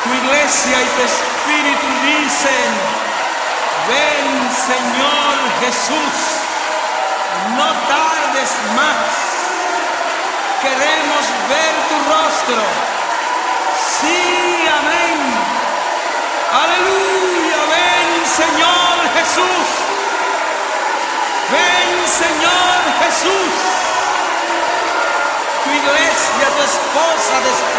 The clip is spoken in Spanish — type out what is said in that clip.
Tu iglesia y tu espíritu dicen: ven, Señor Jesús, no tardes más. Queremos ver tu rostro. Sí, amén. Aleluya, ven, Señor Jesús. Ven, Señor Jesús. Tu iglesia, tu esposa,